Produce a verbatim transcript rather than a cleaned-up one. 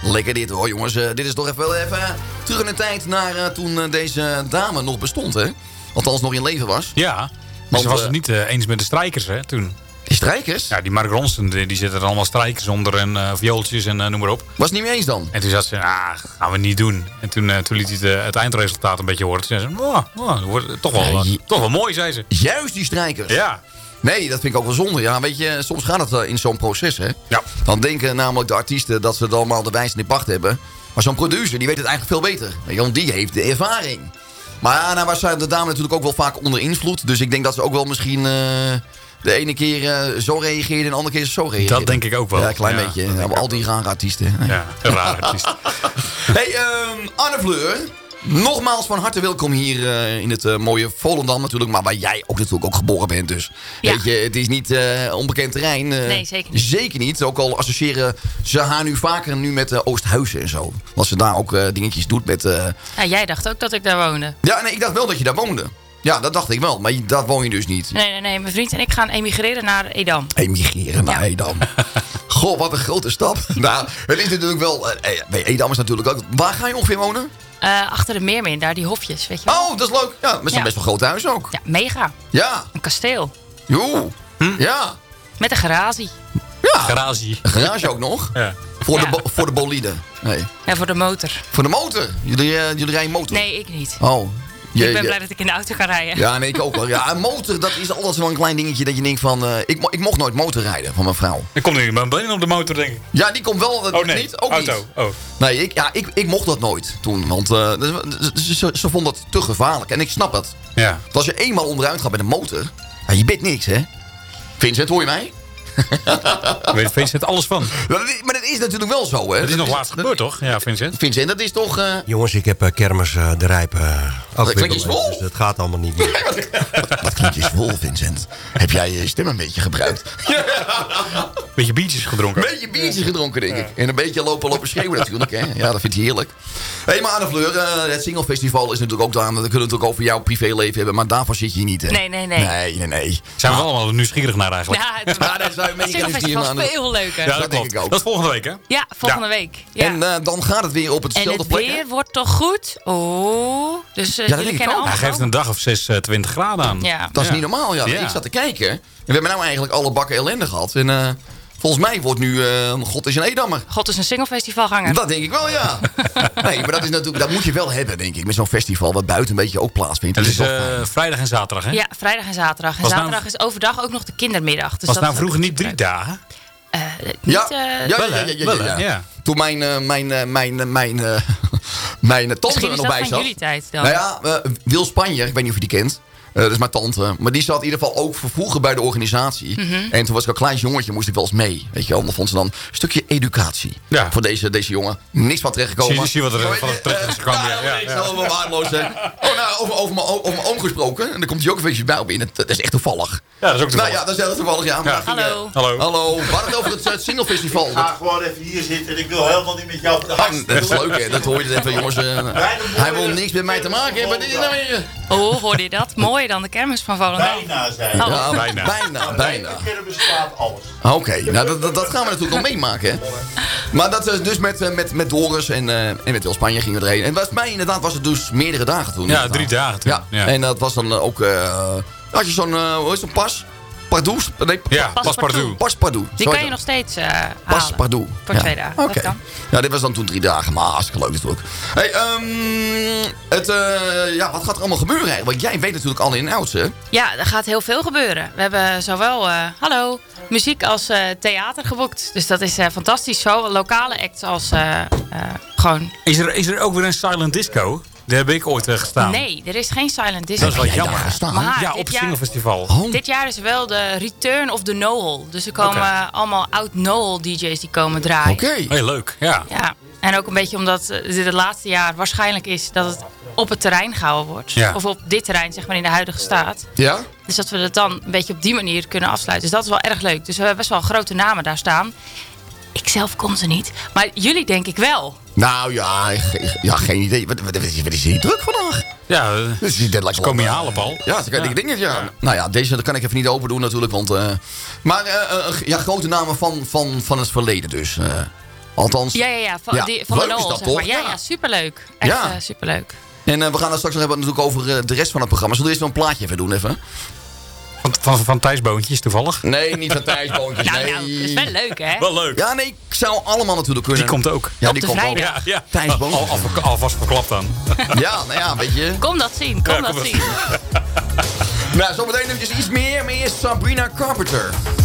Lekker dit hoor, jongens. Uh, dit is toch even, even terug in de tijd naar uh, toen uh, deze dame nog bestond, hè? Althans nog in leven was. Ja, maar Want, ze was uh, het niet uh, eens met de strijkers, hè, toen. Die strijkers? Ja, die Mark Ronson, die, die zitten er allemaal strijkers onder en uh, viooltjes en uh, noem maar op. Was het niet mee eens dan? En toen zei ze, ah, gaan we niet doen. En toen, uh, toen liet hij de, het eindresultaat een beetje horen. Toen zei ze, oh, oh, wordt toch, wel, uh, toch wel mooi, zei ze. Juist die strijkers. Ja. Nee, dat vind ik ook wel zonde. Ja, weet je, soms gaat het uh, in zo'n proces, hè. Ja. Dan denken namelijk de artiesten dat ze het allemaal de wijs in de pacht hebben. Maar zo'n producer, die weet het eigenlijk veel beter. Weet je, want die heeft de ervaring. Maar ja, nou was de dame natuurlijk ook wel vaak onder invloed. Dus ik denk dat ze ook wel misschien uh, de ene keer uh, zo reageerde en de andere keer zo reageerde. Dat denk ik ook wel. Ja, een klein ja, beetje. Ja, al die rare artiesten. Ja, een rare artiest. Hey, um, Anne Fleur. Nogmaals van harte welkom hier uh, in het uh, mooie Volendam natuurlijk. Maar waar jij ook natuurlijk ook geboren bent. Dus Ja. weet je, het is niet uh, onbekend terrein. Uh, Nee, zeker niet. Zeker niet. Ook al associëren ze haar nu vaker nu met uh, Oosthuizen en zo. Want ze daar ook uh, dingetjes doet met... Uh... Ja, jij dacht ook dat ik daar woonde. Ja, nee, ik dacht wel dat je daar woonde. Ja, dat dacht ik wel. Maar dat woon je dus niet. Nee, nee, nee. Mijn vriend en ik gaan emigreren naar Edam. Emigreren naar Ja. Edam. Goh, wat een grote stap. Nou, het is natuurlijk wel... Uh, bij Edam is natuurlijk ook... Waar ga je ongeveer wonen? Uh, achter de Meermin, daar die hofjes, weet je wel. Oh, dat is leuk. Ja, met zo'n Ja. best wel groot huis ook. Ja, mega. Ja. Een kasteel. Joe. Hm? Ja. Met een garage. Ja. Garage. Een garage ook nog. Ja. Voor, Ja. de, bo- voor de bolide. Nee. Ja, voor de motor. Voor de motor. Jullie, uh, jullie rijden motor. Nee, ik niet. Oh. Je, ik ben je- blij dat ik in de auto kan rijden. Ja, nee, ik ook wel. Ja, een motor, dat is altijd wel een klein dingetje dat je denkt van... Uh, ik, mo- ik mocht nooit motorrijden van mijn vrouw. Ik kom nu met mijn benen op de motor, denk ik. Ja, die komt wel... Uh, Oh nee, niet? Ook auto. niet. Oh. Nee, ik, ja, ik, ik mocht dat nooit toen. Want uh, ze, ze, ze vond dat te gevaarlijk. En ik snap het. Ja. Want als je eenmaal onderuit gaat met een motor... Ja, je bent niks, hè? Vincent, hoor je mij? Daar weet Vincent alles van. Maar dat is, maar dat is natuurlijk wel zo, hè? Dat is nog laatst dat- gebeurd, toch? Ja, Vincent. Vincent, dat is toch... Uh... Jongens, ik heb uh, kermis uh, de Rijp uh, klinkt je afwikkelen, zwol? dus dat gaat allemaal niet meer. Wat klinkt je zwol, Vincent? Heb jij je stem een beetje gebruikt? Beetje biertjes gedronken. Een beetje biertje gedronken, denk ik. En een beetje lopen, lopen schreeuwen natuurlijk, hè? Ja, dat vindt hij heerlijk. Hé, hey, maar Anne Fleur, uh, het Single Festival is natuurlijk ook daar. We kunnen het natuurlijk over jouw privéleven hebben, maar daarvoor zit je hier niet, hè? Nee, nee, nee. Nee, nee, nee. Zijn we allemaal nieuwsgierig naar eigenlijk? Ja, het Ja, daar zou je mee kunnen Singlefestival sturen is aan. veel leuker. Ja, Ja, dat denk klopt. ik ook. Dat is volgende week, hè? volgende Ja. week. Ja. En uh, dan gaat het weer op En hetzelfde het plek, hè? weer wordt toch goed? Oh. Dus uh, dat jullie denk ik kennen ook. allemaal Hij geeft een dag of zesentwintig graden aan. Ja. Dat is Ja. niet normaal, ja. Ja. Ik zat te kijken. En we hebben nou eigenlijk alle bakken ellende gehad. En uh, volgens mij wordt nu... Uh, God is een Edammer. God is een singlefestivalganger. Dat denk ik wel, ja. Nee, maar dat, is natuurlijk, dat moet je wel hebben, denk ik. Met zo'n festival wat buiten een beetje ook plaatsvindt. Het Dat is wel uh, fijn. vrijdag en zaterdag, hè? Ja, vrijdag en zaterdag. En Was nou- zaterdag is overdag ook nog de kindermiddag. Dus Was dat nou is vroeger ook niet drie superleuk. dagen? Uh, niet, Ja. uh, Ja, ja, Wel, ja, hè? ja, ja, Wel, ja. hè? Ja. Toen mijn, uh, mijn, uh, mijn, uh, mijn, uh, mijn tante Misschien er is nog dat bij van zat. jullie tijd dan. Nou ja, uh, Wil Spanjer, ik weet niet of je die kent. Uh, dat is mijn tante. Maar die zat in ieder geval ook vroeger bij de organisatie. Mhm. En toen was ik een klein jongetje, moest ik wel eens mee. Weet je wel, dan vond ze dan een stukje educatie. Ja. Voor deze, deze jongen. Niks van terechtgekomen. Zie- zie wat er- Oh, van eh, terecht is gekomen, eh, ja, ja, ik ja. zal wel waardeloos zijn. Oh, nou, over, over, mijn, over mijn oom gesproken. En dan komt hij ook een beetje bij op in. Dat, dat is echt toevallig. Ja, dat is ook Nou toevallig. ja, dat is heel toevallig, ja. Maar Ja. dat ging, eh, Hallo. Hallo. Hallo, we hadden het over het, uh, het Single Festival. Ik ga gewoon even hier zitten. Ik wil helemaal niet met jou op de Ah, hak. dat is leuk, hè? Dat hoor je even, jongens. uh, hij wil niks met mij te maken hebben. Dit is nou weer... Oh, hoorde je dat? Mooier dan de kermis van Volendam. Bijna zijn. Oh. Ja, Bijna. bijna, bijna. De kermis slaat alles. Oké, nou dat, dat, dat gaan we natuurlijk nog meemaken, hè. Maar dat is dus met, uh, met, met Doris en, uh, en met Wil Spanje gingen we erheen. En was mij inderdaad was het dus meerdere dagen toen. Ja, inderdaad. drie dagen toen. Ja, Ja. en dat was dan uh, ook... Uh, had je zo'n, uh, hoe is zo'n pas? Pardoes? Nee, Ja, Passepartout. paspartout. Paspartout. Die Zo kan heet je dat. nog steeds uh, halen. Paspartout. Voor Ja. twee dagen. Oké. Dat kan. Ja, dit was dan toen drie dagen, maar hartstikke leuk natuurlijk. Hey, um, het, uh, ja, wat gaat er allemaal gebeuren eigenlijk? Want jij weet natuurlijk al in en outs, hè? Ja, er gaat heel veel gebeuren. We hebben zowel, uh, hallo, muziek als uh, theater geboekt. Dus dat is uh, fantastisch. Zowel lokale acts als uh, uh, gewoon... Is er, is er ook weer een silent disco? Daar heb ik ooit uh, gestaan. Nee, er is geen silent disco. Dat is wel Heb jij jammer. daar gestaan? Maar Ja, op dit het jaar- Singlefestival. Oh. Dit jaar is wel de Return of the Noel. Dus er komen Oké. uh, allemaal oud-Noel-D J's die komen draaien. Oké. Heel leuk, ja. Ja, en ook een beetje omdat uh, dit het laatste jaar waarschijnlijk is dat het op het terrein gehouden wordt. Ja. Of op dit terrein, zeg maar, in de huidige staat. Ja? Dus dat we het dan een beetje op die manier kunnen afsluiten. Dus dat is wel erg leuk. Dus we hebben best wel grote namen daar staan. Ik zelf kon ze niet. Maar jullie denk ik wel. Nou ja, ge- ja geen idee. Wat, wat, wat is wat is hier druk vandaag? Ja, uh, Dus dit lijkt ze wel, komen je eh, halen, Paul. Ja, ze kan, ik denk het, ja. Nou ja, deze dat kan ik even niet open doen natuurlijk. Want, uh, maar uh, uh, ja, grote namen van, van, van het verleden dus. Uh, Althans. Ja, ja, ja. Van, Ja, die, van leuk de is Nol, dat zeg maar. toch? Ja, Ja. ja, superleuk. Echt Ja. eh, superleuk. En uh, we gaan het straks nog hebben natuurlijk over uh, de rest van het programma. Zullen we eerst nog een plaatje even doen, even? Van, van, van Thijs Boontjes toevallig. Nee, niet van Thijs Boontjes. Nou, nee. nou, dat is wel leuk, hè? Wel leuk. Ja, nee, ik zou allemaal natuurlijk kunnen. Die komt ook. Ja, Op die de komt ook. vrijdag. Ja, ja. Thijs Al, Boontjes. al, al, alvast verklapt dan. Ja, nou ja, weet je. Kom dat zien, kom Ja, dat kom dat zien. Nou, zometeen eventjes iets meer. Maar eerst Sabrina Carpenter.